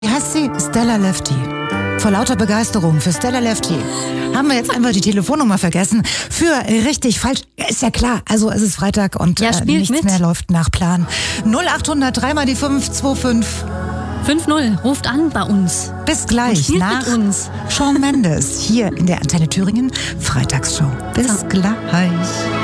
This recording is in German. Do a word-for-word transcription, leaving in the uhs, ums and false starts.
Wie heißt sie? Stella Lefty. Vor lauter Begeisterung für Stella Lefty haben wir jetzt einfach die Telefonnummer vergessen. Für richtig, falsch, ist ja klar. Also es ist Freitag und ja, äh, nichts mit. mehr läuft nach Plan. null achthundert, dreimal die fünf, zwei fünf. fünf null, ruft an bei uns. Bis gleich und nach mit uns. Shawn Mendes hier in der Antenne Thüringen Freitagsshow. Bis Ja. gleich.